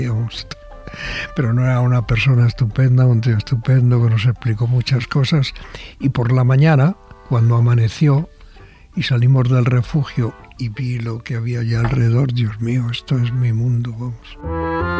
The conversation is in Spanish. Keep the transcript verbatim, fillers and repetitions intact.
digamos. Pero no era una persona estupenda, un tío estupendo que nos explicó muchas cosas. Y por la mañana, cuando amaneció y salimos del refugio y vi lo que había allá alrededor, Dios mío, esto es mi mundo, vamos.